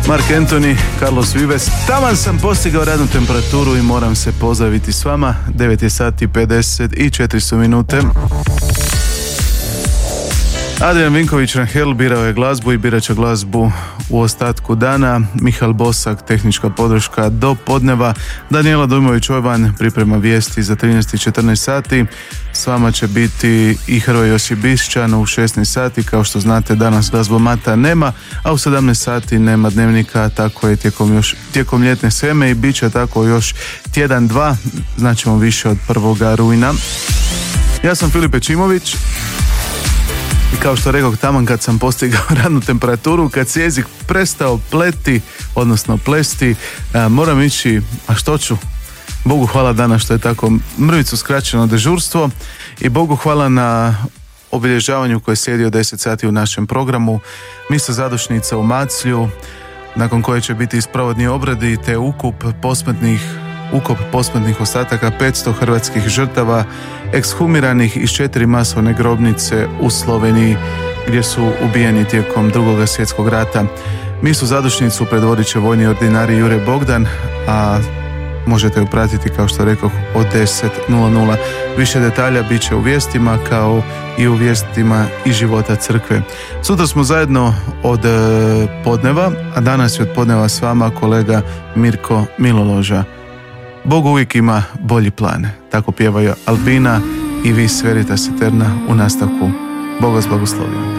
Mark Anthony, Carlos Vives. Taman sam postigao radnu temperaturu i moram se pozdraviti s vama. 9 je sati 54 su minute. Adrian Vinković-Ranhel birao je glazbu i birat će glazbu u ostatku dana. Mihael Bosak, tehnička podrška do podneva. Danijela Dujmović-Ojvan priprema vijesti za 13:14 sati. S vama će biti i Hrvoje Josip Bišćan u 16 sati. Kao što znate, danas glazbomata nema, a u 17 sati nema dnevnika. Tako je tijekom ljetne sheme i bit će tako još tjedan, dva. Znaćemo više od 1. rujna. Ja sam Filip Pečimović. I kao što rekao, taman kad sam postigao radnu temperaturu, kad se jezik prestao plesti, moram ići, a što ću? Bogu hvala danas što je tako mrvicu skraćeno dežurstvo i Bogu hvala na obilježavanju koje slijedi od 10 sati u našem programu. Misa zadušnica u Maclju, nakon koje će biti ispravodni obradi te ukop posmrtnih ostataka 500 hrvatskih žrtava ekshumiranih iz 4 masovne grobnice u Sloveniji gdje su ubijeni tijekom II. Svjetskog rata. Misu zadušnicu predvodit će vojni ordinarij Jure Bogdan, a možete ju pratiti, kao što rekao, od 10:00. Više detalja bit će u vijestima, kao i u vijestima i života crkve. Sutra smo zajedno od podneva, a danas je od podneva s vama kolega Mirko Miloloža. Bog uvijek ima bolji plan. Tako pjevaju Albina i Vis Veritas Eterna u nastavku. Bog vas blagoslovio.